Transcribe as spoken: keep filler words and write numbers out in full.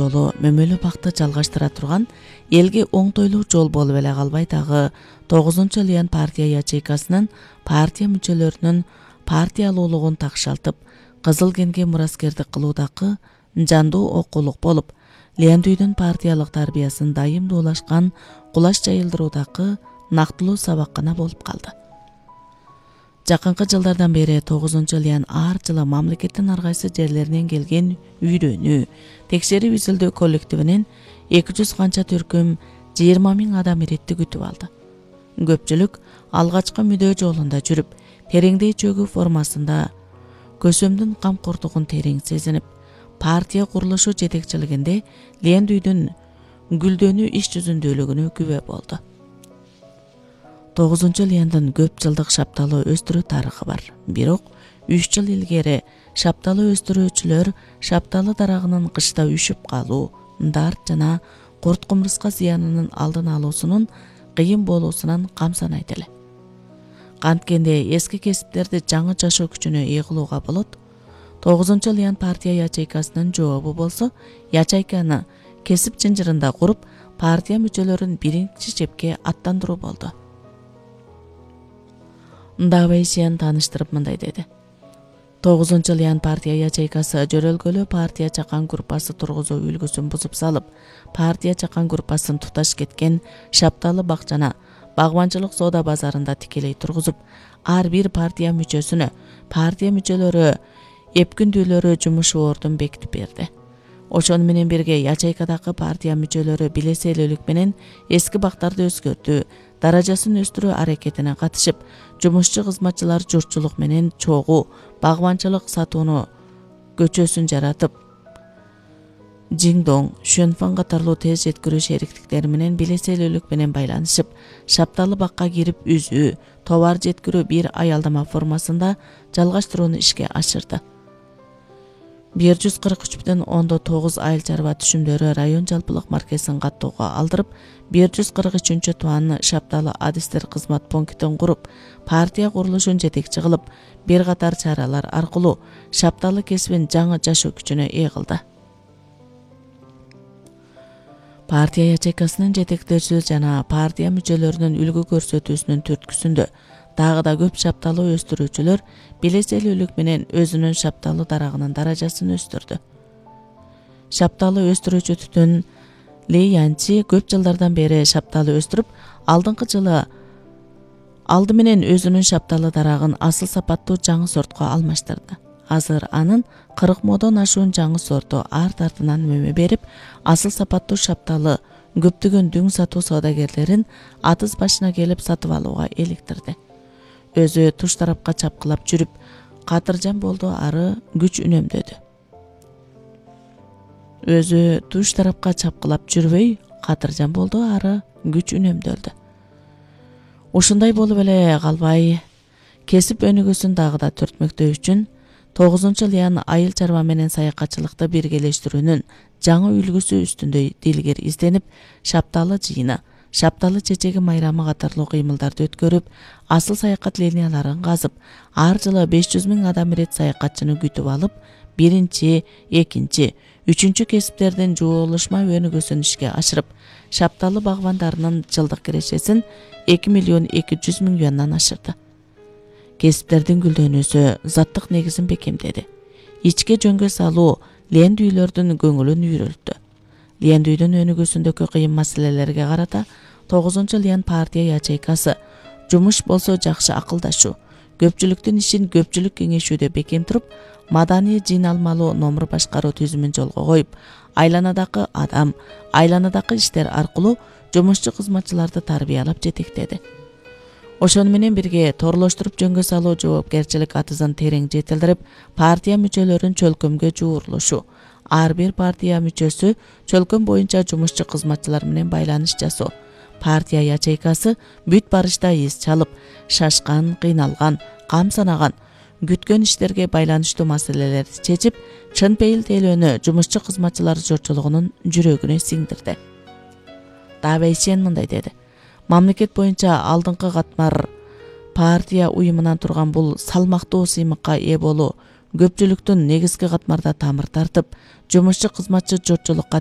жолу мөмөлүү бакты жалгаштыра турган элге оңтойлуу жол болуп эле калбай дагы тогузунчу Лиан партия ячейкасынын партия мүчөлөрүнүн партиялуулугун такшалтып, кызыл кенге мураскердик кылуудагы жандуу окуулук болуп, Лиандүйдүн партиялык тарбиясын дайымдуулашкан кулаш жайылдыруудагы нактылуу сабаккана болуп калды. Жакынкы жылдардан бери тогузунчу Лиан ар жылы мамлекеттин ар кайсы жерлеринен келген үйрөнүү, текшерип изилдөө коллективинин эки жүз канча түркүм жыйырма миң адам иретти күтүп алды. Көпчүлүк алгачкы мүдөө жолунда жүрүп, тереңдей чөгүү формасында көсөмдүн камкордугун терең сезинип, партия курулушу жетекчилигинде Лиандүйдүн гүлдөнүү иш жүзүндүүлүгүнө күбө болду. тогузунчу Лиандын көп жылдык шапталуу өстүрүү тарыхы бар. Бирок үч жыл илгери шапталуу өстүрүүчүлөр шапталы дарагынын кышта үшүп калуу, дарт жана курт кумурска зыянынын алдын алуусунун кыйын болуусунан камсанайт эле. Канткенде эски кесиптерди жаңы жашоо күчүнө ээ кылууга болот. тогузунчу Лиан партия ячейкасынын жообу болсо, ячейканы кесип жынжырында куруп, партия мүчөлөрүн биринчи чепке аттандыруу болду. Давейсиан тааныштырып мындай деди. тогузунчу Лиан партия ячейкасы жөрөлгөлүү партия чакан группасы тургузуу үлгүсүн бузуп салып, партия чакан группасын туташ кеткен шапталы бакчана багбанчылык соода базарында тикелей тургузуп, ар бир партия мүчөсүнө партия мүчөлөрү эпкүндүүлөрү жумуш ордун бекитип берди. Ошону менен бирге ячейкадагы партия мүчөлөрү билеселүүлүк менен эски бактарды өзгөртүү, даражасын өстүрүү аракетине катышып, жумушчу кызматчылар журтчулук менен чогуу багбанчылык сатууну көчөсүн жаратып, Жиңдоң, Шөнфан катарлуу тез жеткирүү шериктиктери менен билеселүүлүк менен байланышып, шапталы бакка кирип үзүү, товар жеткирүү бир аялдама формасында жалгаштырууну ишке ашырды. бир жүз кырк үч бүтүн ондон тогуз айыл чарба түшүмдөрү район жалпылык маркесин каттоого алдырып, бир жүз кырк үчүнчү туанны шапталы адистер кызмат пунктин куруп, партия курулушун жетекчи кылып, бир катар чаралар аркылуу шапталы кесибин жаңы жашоо күчүнө ээ кылды. Партия ячейкасынын жетектөөчүсү жана партия мүчөлөрүнүн үлгү көрсөтүүсүнүн түрткүсүндө дагы да көп шапталуу өстүрүүчүлөр билеселүүлүк менен өзүнүн шапталуу дарагынын даражасын өстүрдү. Шапталуу өстүрүүчү түтүн Лиянчи көп жылдардан бери шапталы өстүрүп, алдыңкы жылы алды менен өзүнүн шапталы дарагын асыл сапаттуу жаңы сортко алмаштырды. Азыр анын кырк модон ашуун жаңы сорту арт артынан мөмө берип, асыл сапаттуу шапталы көптөгөн дүң сатуу соодагерлерин атыз башына келип сатып алууга эликтирди. Өзү туш тарапка чапкылап жүрүп, катыржан болду ары күч үнөмдөдү. Өзү туш тарапка чапкылап жүрбөй, катыржан болду ары күч үнөмдөлдү. Ушундай болуп эле калбай, кесип өнүгүүсүн дагы да төртмөктөө үчүн тогузунчу Лиан айыл чарба менен саякатчылыкты биргелештирүүнүн жаңы үлгүсү үстүндө дилгер изденип, шапталы жыйыны, шапталы чечеги майрамы катарлуу кыймылдарды өткөрүп, асыл саякат линияларын казып, ар жылы беш жүз миң адам ирет саякатчыны күтүп алып, биринчи, экинчи, үчүнчү кесиптердин жуулушма өнүгүүсүн ишке ашырып, шапталы багбандарынын жылдык кирешесин эки миллион эки жүз миң юандан ашырды. Кесиптердин гүлдөнүүсү заттык негизин бекемдеди. Ичке жөнгө салуу Лиандүйлөрдүн көңүлүн үйрөлттү. Лиандүйдүн өнүгүүсүндөгү кыйын маселелерге карата тогузунчу Лиан партия ячейкасы жумуш болсо жакшы акылдашуу, көпчүлүктүн ишин көпчүлүк кеңешүүдө бекем туруп, маданий жыйналмалуу номур башкаруу түзүмүн жолго коюп, айланадагы адам, айланадагы иштер аркылуу жумушчу кызматчыларды тарбиялап жетектеди. Ошону менен бирге торлоштуруп жөнгө салуу жоопкерчилик атызын терең жетилдирип, партия мүчөлөрүн чөлкөмгө жуурулушу, ар бир партия мүчөсү чөлкөм боюнча жумушчу кызматчылар менен байланыш жасоо, партия ячейкасы бүт барышта эс чалып, шашкан, кыйналган, камсанаган, күткөн иштерге байланыштуу маселелерди чечип, чын пейил тейлөөнү жумушчу кызматчылар журтчулугунун жүрөгүнө сиңдирди. Давейсиан мындай деди. Мамлекет боюнча алдыңкы катмар партия уюмунан турган бул салмактуу сыймыкка ээ болуу көпчүлүктүн негизги катмарда тамыр тартып, жумушчу кызматчы журтчулукка